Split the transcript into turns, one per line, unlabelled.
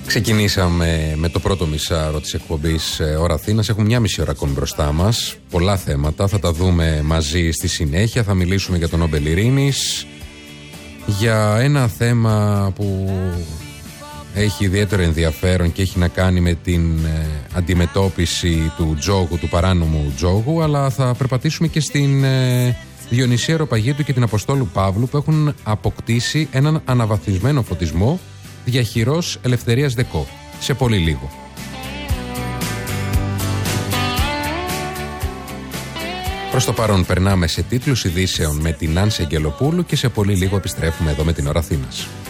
Ξεκινήσαμε με το πρώτο μισάωρο της εκπομπής Ώρα Αθήνας. Έχουμε μια μισή ώρα ακόμη μπροστά μας. Πολλά θέματα, θα τα δούμε μαζί στη συνέχεια. Θα μιλήσουμε για τον Νόμπελ Ειρήνης, για ένα θέμα που έχει ιδιαίτερο ενδιαφέρον και έχει να κάνει με την αντιμετώπιση του τζόγου, του παράνομου τζόγου, αλλά θα περπατήσουμε και στην Διονυσία Αεροπαγίτου και την Αποστόλου Παύλου, που έχουν αποκτήσει έναν αναβαθμισμένο φωτισμό διαχειρός Ελευθερίας Δεκό σε πολύ λίγο. Προς το παρόν περνάμε σε τίτλους ειδήσεων με την Άνση Αγγελοπούλου και σε πολύ λίγο επιστρέφουμε εδώ με την Ώρα Αθήνας.